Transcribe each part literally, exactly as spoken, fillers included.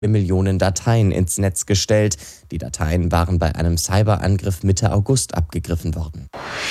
Millionen Dateien ins Netz gestellt. Die Dateien waren bei einem Cyberangriff Mitte August abgegriffen worden.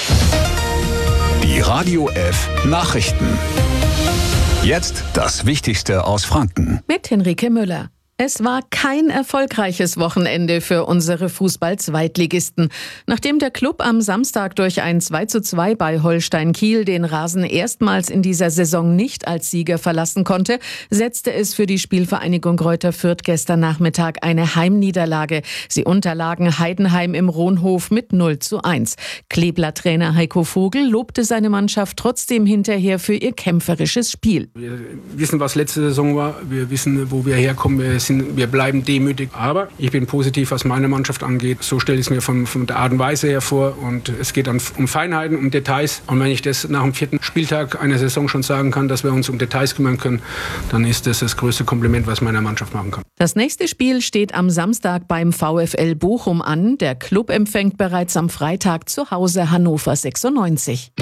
Die Radio F Nachrichten. Jetzt das Wichtigste aus Franken. Mit Henrike Müller. Es war kein erfolgreiches Wochenende für unsere Fußball-Zweitligisten. Nachdem der Klub am Samstag durch ein zwei zu zwei bei Holstein Kiel den Rasen erstmals in dieser Saison nicht als Sieger verlassen konnte, setzte es für die Spielvereinigung Greuther Fürth gestern Nachmittag eine Heimniederlage. Sie unterlagen Heidenheim im Rohnhof mit null zu eins. Kleeblatt-Trainer Heiko Vogel lobte seine Mannschaft trotzdem hinterher für ihr kämpferisches Spiel. Wir wissen, was letzte Saison war. Wir wissen, wo wir herkommen. Wir sind Wir bleiben demütig, aber ich bin positiv, was meine Mannschaft angeht. So stelle ich es mir von, von der Art und Weise her vor und es geht dann um Feinheiten, um Details. Und wenn ich das nach dem vierten Spieltag einer Saison schon sagen kann, dass wir uns um Details kümmern können, dann ist das das größte Kompliment, was meiner Mannschaft machen kann. Das nächste Spiel steht am Samstag beim VfL Bochum an. Der Klub empfängt bereits am Freitag zu Hause Hannover sechsundneunzig.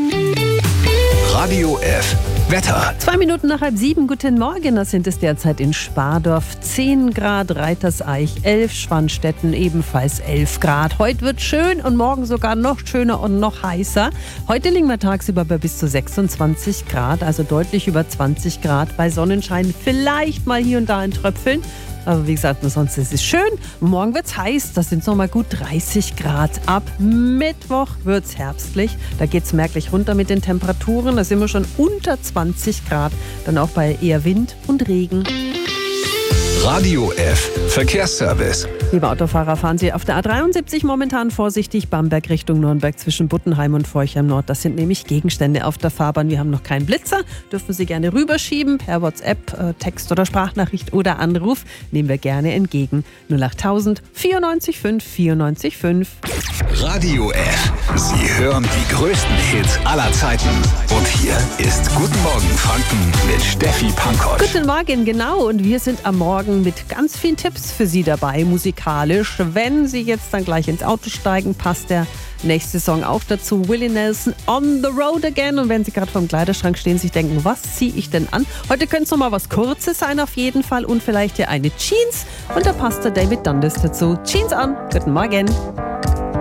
Radio F Wetter. Zwei Minuten nach halb sieben, guten Morgen. Das sind es derzeit in Spardorf zehn Grad, Reiterseich elf, Schwanstetten ebenfalls elf Grad. Heute wird schön und morgen sogar noch schöner und noch heißer. Heute liegen wir tagsüber bei bis zu sechsundzwanzig Grad, also deutlich über zwanzig Grad. Bei Sonnenschein vielleicht mal hier und da ein Tröpfeln. Aber wie gesagt, sonst ist es schön. Morgen wird es heiß, das sind nochmal gut dreißig Grad. Ab Mittwoch wird es herbstlich. Da geht es merklich runter mit den Temperaturen. Da sind wir schon unter zwanzig Grad. Dann auch bei eher Wind und Regen. Radio F Verkehrsservice. Liebe Autofahrer, fahren Sie auf der A dreiundsiebzig momentan vorsichtig Bamberg Richtung Nürnberg zwischen Buttenheim und Forchheim Nord. Das sind nämlich Gegenstände auf der Fahrbahn. Wir haben noch keinen Blitzer. Dürfen Sie gerne rüberschieben per WhatsApp, äh, Text- oder Sprachnachricht oder Anruf. Nehmen wir gerne entgegen. null acht tausend vierundneunzig fünf vierundneunzig fünf. Radio F. Sie hören die größten Hits aller Zeiten. Und hier ist Guten Morgen Franken mit Steffi Pankosch. Guten Morgen, genau. Und wir sind am Morgen mit ganz vielen Tipps für Sie dabei, musikalisch. Wenn Sie jetzt dann gleich ins Auto steigen, passt der nächste Song auch dazu. Willie Nelson, On the Road Again. Und wenn Sie gerade vor dem Kleiderschrank stehen, sich denken, was ziehe ich denn an? Heute könnte es noch mal was Kurzes sein auf jeden Fall und vielleicht ja eine Jeans. Und da passt der David Dundas dazu. Jeans an. Guten Morgen.